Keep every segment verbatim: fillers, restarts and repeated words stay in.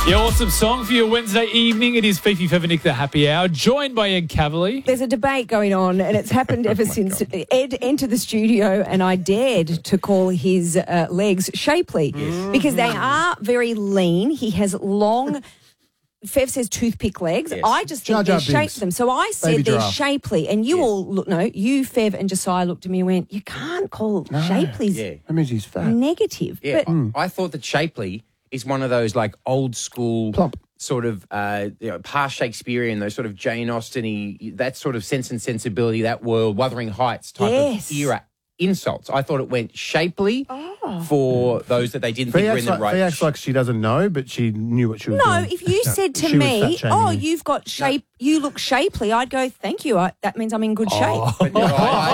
Yeah, awesome song for your Wednesday evening. It is Fifi Fevernick, the happy hour, joined by Ed Cavalier. There's a debate going on, and it's happened ever Oh since Ed entered the studio, and I dared to call his uh, legs shapely because they are very lean. He has long. Fev says toothpick legs. Yes. I just Jar think Jar they're shaped Binks. them. So I said Baby they're giraffe. shapely, and you Yes. all look. No, you Fev and Josiah looked at me and went, "You can't call shapely's Yeah. That means he's fat. negative." Yeah, But I, I thought that shapely is one of those like old school Plump. sort of uh, you know, past Shakespearean, those sort of Jane Austen-y, that sort of Sense and Sensibility, that world, Wuthering Heights type Yes. of era insults. I thought it went shapely for those that they didn't Fee think were acts, in the like, right. Fee acts like she doesn't know, but she knew what she was no, doing. if you said to She was me, fat-shaming "Oh, you. you've got shape, you look shapely," I'd go, "Thank you. I, that means I'm in good shape." But no,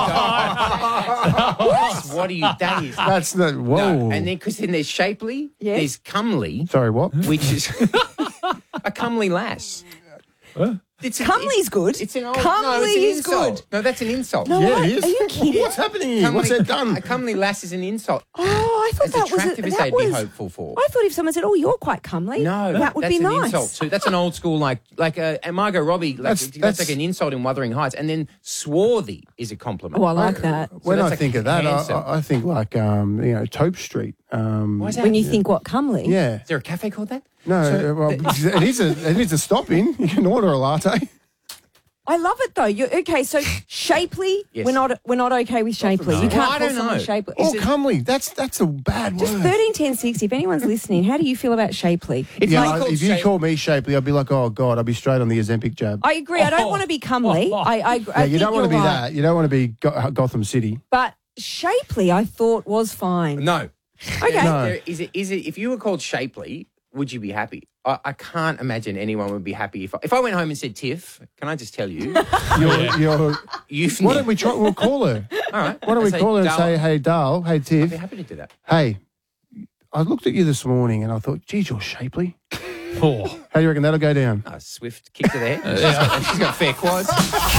I, I don't. That's- what are you? That is. That's not. Whoa. No, and then because then there's shapely, Yes. there's comely, Sorry, what? which is a comely lass. It's a- Comely's good. It's an old, Comely no, it's an is insult. good. No, that's an insult. No, Yeah, what? it is. Are you kidding? What's happening here? Comely- What's that done? A comely lass is an insult. Oh, I thought As that was attractive a, as that they'd was, be hopeful for. I thought if someone said, "Oh, you're quite comely," No, that would that's be an nice. insult too. That's an old school, like like uh, and Margot Robbie. Like, That's- that's, that's- like an insult in Wuthering Heights, and then swarthy is a compliment. Oh, I like that. When that's I like think of that, I, handsome. I I think like um, you know, Tope Street. Um, Why is that? When you think what comely, yeah. Is there a cafe called that? No, So- uh, well, it is a it is a stop in. You can order a latte. I love it though. You're, okay, so shapely, Yes. we're not we're not okay with shapely. You Well, can't I call don't someone know. shapely. Is Oh, it- comely. That's that's a bad Just word. thirteen ten sixty. If anyone's listening, how do you feel about shapely? It's Yeah, like I- called if you shape- call me shapely, I'd be like, oh god, I'd be straight on the Ozempic jab. I agree. I don't want to be comely. I, I, I yeah, think you don't want to you're be right. that. You don't want to be Go- Gotham City. But shapely, I thought was fine. No. Okay. No. There- Is it? Is it? If you were called shapely, would you be happy? I, I can't imagine anyone would be happy if I, if I went home and said, "Tiff, can I just tell you, You're, you're, you've." why don't we try? We'll call her. All right. Why don't we I'd call her and "Darl, say, hey, Dal, hey, I'd be Tiff, happy to do that. hey, I looked at you this morning and I thought, geez, you're shapely. Oh. How do you reckon that'll go down? A swift kick to the head. She's got, she's got fair quads.